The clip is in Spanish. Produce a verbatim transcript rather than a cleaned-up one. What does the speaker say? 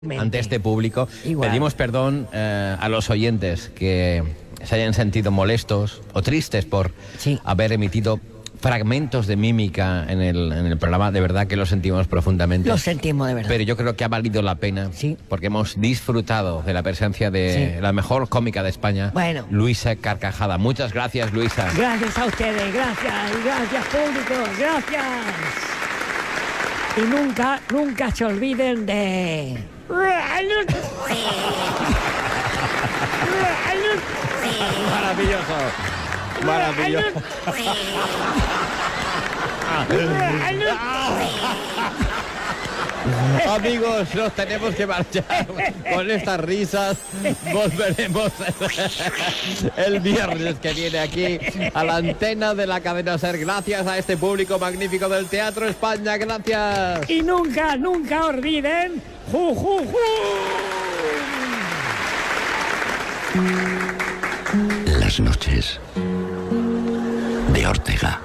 ante este público. Igual. Pedimos perdón eh, a los oyentes que se hayan sentido molestos o tristes por Sí. haber emitido fragmentos de mímica en el, en el programa. De verdad que lo sentimos profundamente. Lo sentimos de verdad. Pero yo creo que ha valido la pena, Sí. porque hemos disfrutado de la presencia de Sí. la mejor cómica de España, Bueno. Luisa Carcajada. Muchas gracias, Luisa. Gracias a ustedes, gracias, y gracias público, gracias. Y nunca, nunca se olviden de... Maravilloso. Maravilloso. Amigos, nos tenemos que marchar con estas risas. Volveremos el viernes que viene aquí a la antena de la cadena SER. Gracias a este público magnífico del Teatro España. Gracias. Y nunca, nunca olviden... ¡Ju, ju, ju! Las noches de Ortega.